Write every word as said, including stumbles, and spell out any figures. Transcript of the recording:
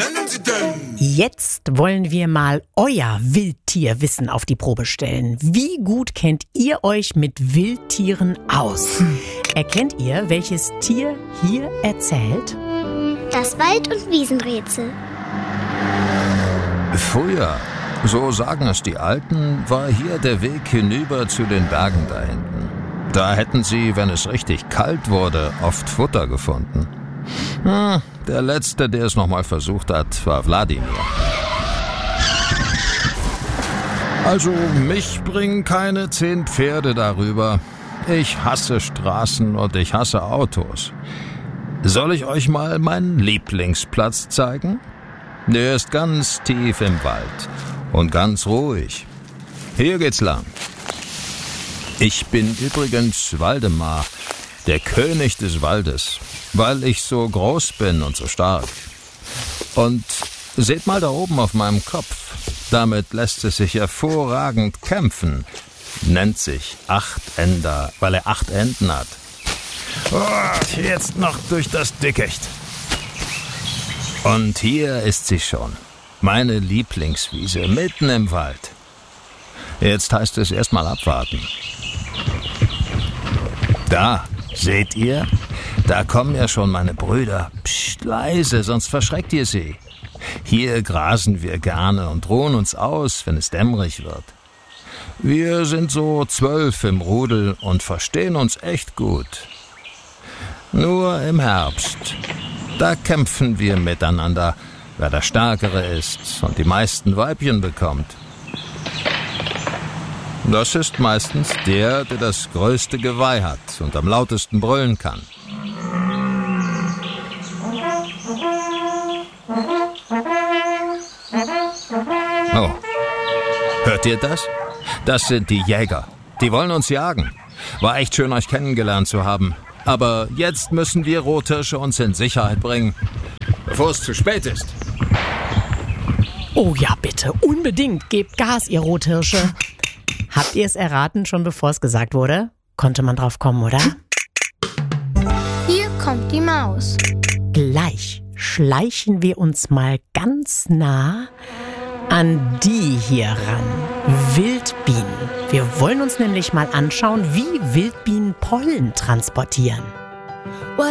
nennen Sie denn? Jetzt wollen wir mal euer Wildtierwissen auf die Probe stellen. Wie gut kennt ihr euch mit Wildtieren aus? Hm. Erkennt ihr, welches Tier hier erzählt? Das Wald- und Wiesenrätsel. Früher, so sagen es die Alten, war hier der Weg hinüber zu den Bergen da hinten. Da hätten sie, wenn es richtig kalt wurde, oft Futter gefunden. Hm, der Letzte, der es nochmal versucht hat, war Wladimir. Also, mich bringen keine zehn Pferde darüber. Ich hasse Straßen und ich hasse Autos. Soll ich euch mal meinen Lieblingsplatz zeigen? Der ist ganz tief im Wald und ganz ruhig. Hier geht's lang. Ich bin übrigens Waldemar, der König des Waldes, weil ich so groß bin und so stark. Und seht mal da oben auf meinem Kopf, damit lässt es sich hervorragend kämpfen. Nennt sich Achtender, weil er acht Enden hat. Oh, jetzt noch durch das Dickicht. Und hier ist sie schon, meine Lieblingswiese, mitten im Wald. Jetzt heißt es erstmal abwarten. Da, seht ihr? Da kommen ja schon meine Brüder. Psst, leise, sonst verschreckt ihr sie. Hier grasen wir gerne und ruhen uns aus, wenn es dämmerig wird. Wir sind so zwölf im Rudel und verstehen uns echt gut. Nur im Herbst, da kämpfen wir miteinander, wer der Stärkere ist und die meisten Weibchen bekommt. Das ist meistens der, der das größte Geweih hat und am lautesten brüllen kann. Oh, hört ihr das? Das sind die Jäger. Die wollen uns jagen. War echt schön, euch kennengelernt zu haben. Aber jetzt müssen wir Rothirsche uns in Sicherheit bringen, bevor es zu spät ist. Oh ja, bitte, unbedingt, gebt Gas, ihr Rothirsche. Habt ihr es erraten, schon bevor es gesagt wurde? Konnte man drauf kommen, oder? Hier kommt die Maus. Gleich schleichen wir uns mal ganz nah an die hier ran. Wildbienen. Wir wollen uns nämlich mal anschauen, wie Wildbienen Pollen transportieren.